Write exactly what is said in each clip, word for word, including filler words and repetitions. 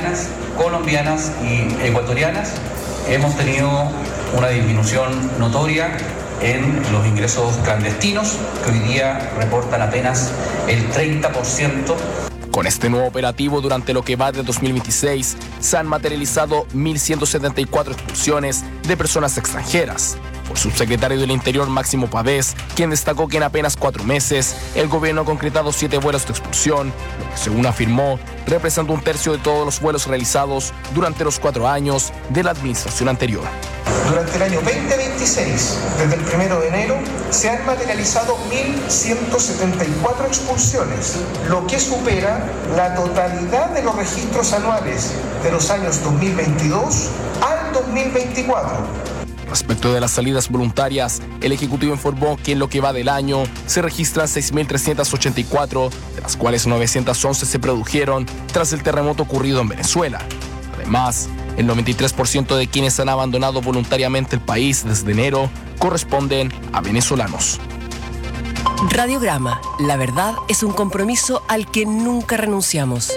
bolivianas, colombianas y ecuatorianas, hemos tenido una disminución notoria en los ingresos clandestinos, que hoy día reportan apenas el treinta por ciento. Con este nuevo operativo, durante lo que va de dos mil veintiséis, se han materializado mil ciento setenta y cuatro expulsiones de personas extranjeras. Por subsecretario del Interior Máximo Pavés, quien destacó que en apenas cuatro meses el gobierno ha concretado siete vuelos de expulsión, lo que según afirmó representa un tercio de todos los vuelos realizados durante los cuatro años de la administración anterior. Durante el año veinte veintiséis, desde el primero de enero, se han materializado mil ciento setenta y cuatro expulsiones, lo que supera la totalidad de los registros anuales de los años dos mil veintidós al dos mil veinticuatro. Respecto de las salidas voluntarias, el Ejecutivo informó que en lo que va del año se registran seis mil trescientas ochenta y cuatro, de las cuales novecientas once se produjeron tras el terremoto ocurrido en Venezuela. Además, el noventa y tres por ciento de quienes han abandonado voluntariamente el país desde enero corresponden a venezolanos. Radiograma, la verdad es un compromiso al que nunca renunciamos.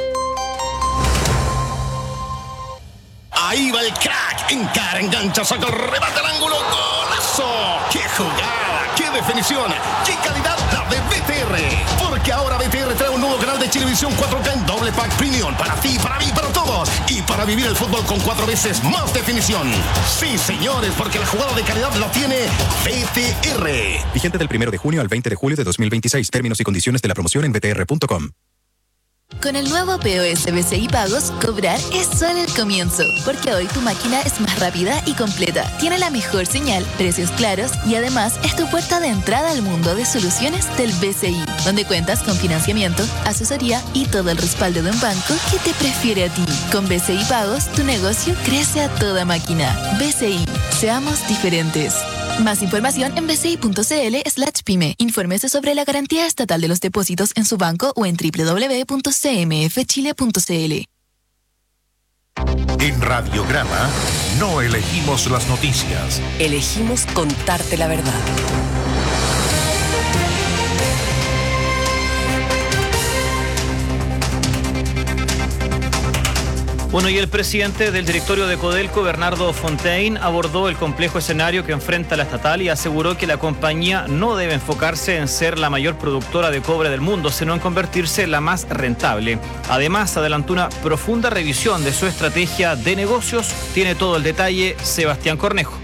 Ahí va el crack, encara, engancha, saca el remate al ángulo, ¡golazo! ¡Qué jugada! ¡Qué definición! ¡Qué calidad la de B T R! Porque ahora B T R trae un nuevo canal de Chilevisión cuatro K en doble pack premium para ti, para mí, para todos. Y para vivir el fútbol con cuatro veces más definición. Sí, señores, porque la jugada de calidad la tiene B T R. Vigente del primero de junio al veinte de julio de dos mil veintiséis. Términos y condiciones de la promoción en b t r punto com. Con el nuevo P O S B C I Pagos, cobrar es solo el comienzo, porque hoy tu máquina es más rápida y completa, tiene la mejor señal, precios claros y además es tu puerta de entrada al mundo de soluciones del B C I, donde cuentas con financiamiento, asesoría y todo el respaldo de un banco que te prefiere a ti. Con B C I Pagos, tu negocio crece a toda máquina. B C I, seamos diferentes. Más información en bci.cl slash pyme. Infórmese sobre la garantía estatal de los depósitos en su banco o en doble u doble u doble u punto c m f chile punto c l. En Radiograma no elegimos las noticias. Elegimos contarte la verdad. Bueno, y el presidente del directorio de Codelco, Bernardo Fontaine, abordó el complejo escenario que enfrenta la estatal y aseguró que la compañía no debe enfocarse en ser la mayor productora de cobre del mundo, sino en convertirse en la más rentable. Además, adelantó una profunda revisión de su estrategia de negocios. Tiene todo el detalle Sebastián Cornejo.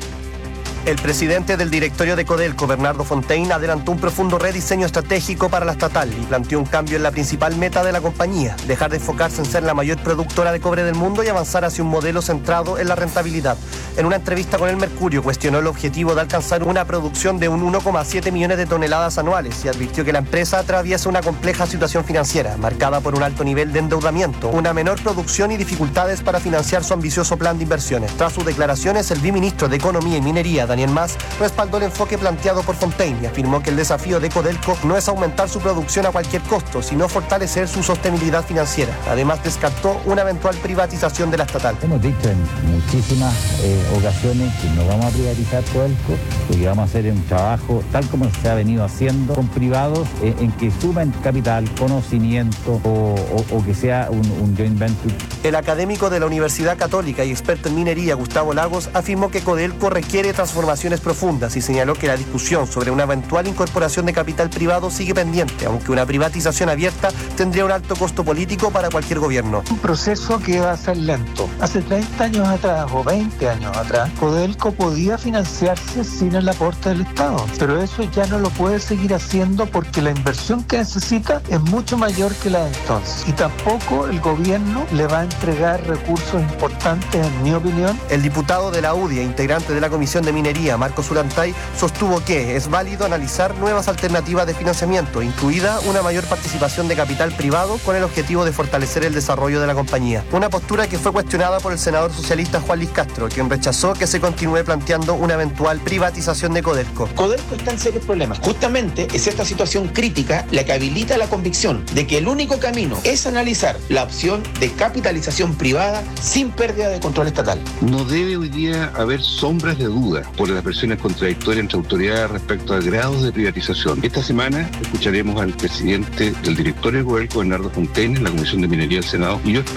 El presidente del directorio de Codelco, Bernardo Fontaine, adelantó un profundo rediseño estratégico para la estatal y planteó un cambio en la principal meta de la compañía, dejar de enfocarse en ser la mayor productora de cobre del mundo y avanzar hacia un modelo centrado en la rentabilidad. En una entrevista con El Mercurio, cuestionó el objetivo de alcanzar una producción de un uno coma siete millones de toneladas anuales y advirtió que la empresa atraviesa una compleja situación financiera, marcada por un alto nivel de endeudamiento, una menor producción y dificultades para financiar su ambicioso plan de inversiones. Tras sus declaraciones, el viceministro de Economía y Minería, Daniel Mas, respaldó el enfoque planteado por Fontaine y afirmó que el desafío de Codelco no es aumentar su producción a cualquier costo, sino fortalecer su sostenibilidad financiera. Además, descartó una eventual privatización de la estatal. Hemos dicho en muchísimas eh, ocasiones que no vamos a privatizar Codelco, porque vamos a hacer un trabajo tal como se ha venido haciendo con privados, eh, en que sumen capital, conocimiento o, o, o que sea un, un joint venture. El académico de la Universidad Católica y experto en minería, Gustavo Lagos, afirmó que Codelco requiere transformaciones profundas y señaló que la discusión sobre una eventual incorporación de capital privado sigue pendiente, aunque una privatización abierta tendría un alto costo político para cualquier gobierno. Un proceso que va a ser lento. Hace treinta años atrás o veinte años atrás, Codelco podía financiarse sin el aporte del Estado, pero eso ya no lo puede seguir haciendo porque la inversión que necesita es mucho mayor que la de entonces. Y tampoco el gobierno le va a entregar recursos importantes, en mi opinión. El diputado de la U D I E, integrante de la Comisión de Minería, Marcos Urantay, sostuvo que es válido analizar nuevas alternativas de financiamiento, incluida una mayor participación de capital privado con el objetivo de fortalecer el desarrollo de la compañía. Una postura que fue cuestionada por el senador socialista Juan Luis Castro, quien rechazó que se continúe planteando una eventual privatización de Codelco. Codelco está en serios problemas. Justamente es esta situación crítica la que habilita la convicción de que el único camino es analizar la opción de capitalización privada sin pérdida de control estatal. No debe hoy día haber sombras de duda por las versiones contradictorias entre autoridades respecto a grados de privatización. Esta semana escucharemos al presidente del directorio de Codelco, Bernardo Fontaine, en la Comisión de Minería del Senado, y yo espero